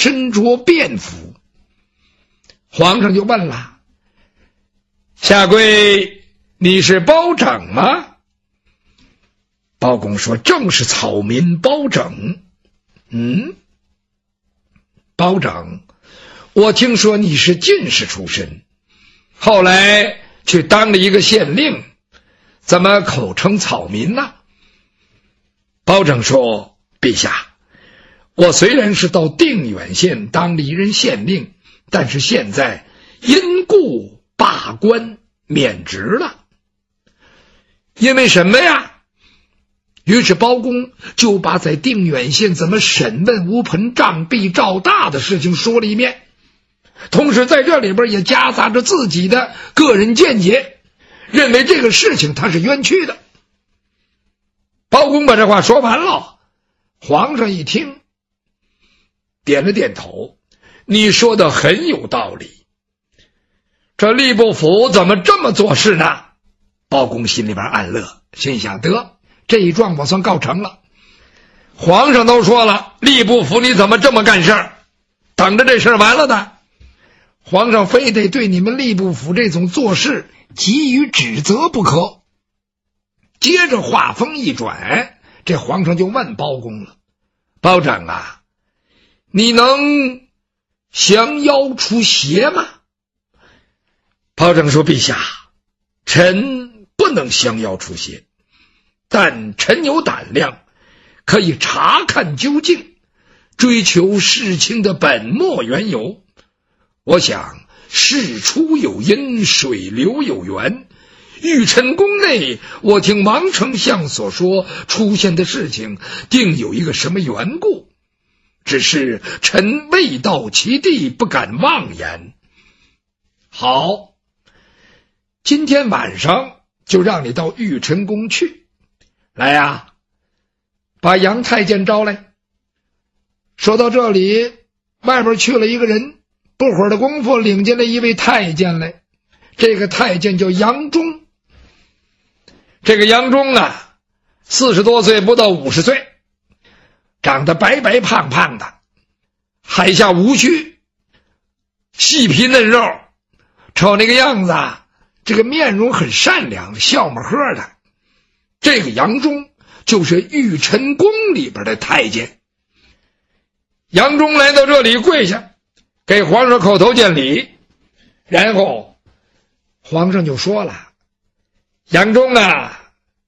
身着便服。皇上就问了：下跪，你是包拯吗？包公说：正是草民包拯。包拯，我听说你是进士出身，后来去当了一个县令，怎么口称草民呢？包拯说：陛下，我虽然是到定远县当了一任县令，但是现在因故罢官免职了。因为什么呀？于是包公就把在定远县怎么审问吴盆杖毙赵大的事情说了一遍，同时在这里边也夹杂着自己的个人见解，认为这个事情他是冤屈的。包公把这话说完了，皇上一听点了点头：你说的很有道理。这吏部府怎么这么做事呢？包公心里边暗乐，心想：得，这一状我算告成了。皇上都说了，吏部府你怎么这么干事儿？等着这事儿完了的。皇上非得对你们吏部府这种做事给予指责不可。接着话锋一转，这皇上就问包公了：包拯啊，你能降妖除邪吗？包拯说：陛下，臣不能降妖除邪，但臣有胆量，可以查看究竟，追求事情的本末缘由。我想事出有因，水流有源。玉辰宫内，我听王丞相所说出现的事情，定有一个什么缘故，只是臣未到其地，不敢妄言。好，今天晚上就让你到玉辰宫去。来呀，把杨太监招来。说到这里，外边去了一个人，不会儿的功夫领进来一位太监来。这个太监叫杨忠。这个杨忠啊，40多岁不到50岁，长得白白胖胖的，海下无须，细皮嫩肉，瞅那个样子啊，这个面容很善良，笑么呵的。这个杨忠就是玉辰宫里边的太监。杨忠来到这里跪下，给皇上口头见礼，然后皇上就说了：杨忠啊，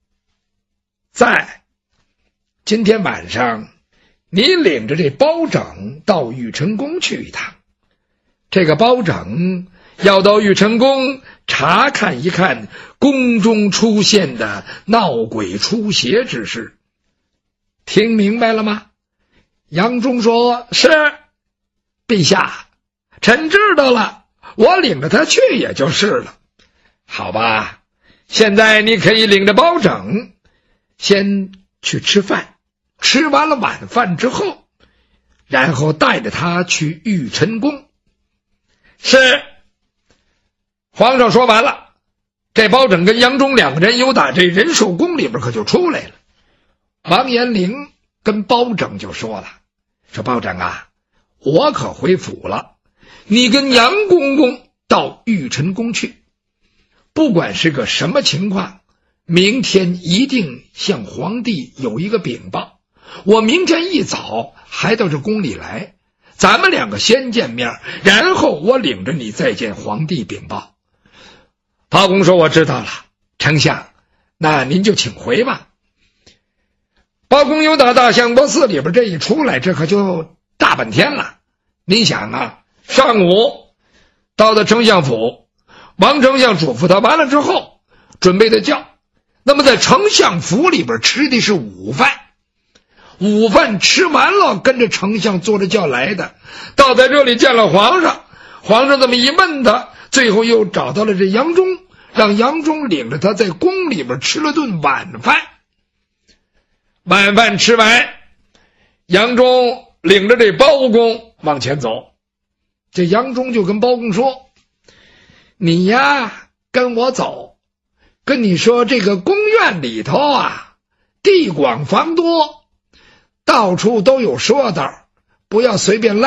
在今天晚上你领着这包拯到玉辰宫去一趟。这个包拯要到玉辰宫查看一看宫中出现的闹鬼出邪之事。听明白了吗？杨忠说：是，陛下，臣知道了，我领着他去也就是了。好吧，现在你可以领着包拯先去吃饭，吃完了晚饭之后，然后带着他去玉辰宫。是。皇上说完了，这包拯跟杨忠两个人由打这仁寿宫里边可就出来了。王延龄跟包拯就说了：说包拯啊，我可回府了，你跟杨公公到玉辰宫去，不管是个什么情况，明天一定向皇帝有一个禀报。我明天一早还到这宫里来，咱们两个先见面，然后我领着你再见皇帝禀报。包公说：我知道了，丞相，那您就请回吧。包公由打大相国寺里边这一出来，这可就大半天了。您想啊，上午到了丞相府，王丞相嘱咐他完了之后，准备的轿。那么在丞相府里边吃的是午饭，午饭吃完了，跟着丞相坐着轿来的，到在这里见了皇上。皇上这么一问他，最后又找到了这杨忠，让杨忠领着他在宫里边吃了顿晚饭。晚饭吃完，杨忠领着这包公往前走。这杨忠就跟包公说：你呀，跟我走，跟你说这个宫院里头啊，地广房多，到处都有说道，不要随便